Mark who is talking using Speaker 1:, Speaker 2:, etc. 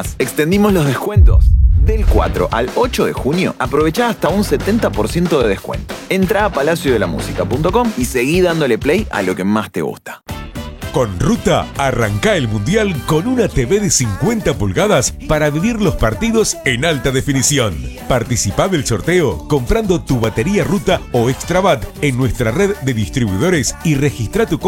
Speaker 1: Extendimos los descuentos. Del 4 al 8 de junio, aprovechá hasta un 70% de descuento. Entrá a palaciodelamusica.com y seguí dándole play a lo que más te gusta.
Speaker 2: Con Ruta, arrancá el Mundial con una TV de 50 pulgadas para vivir los partidos en alta definición. Participá del sorteo comprando tu batería Ruta o Extrabat en nuestra red de distribuidores y registrá tu compra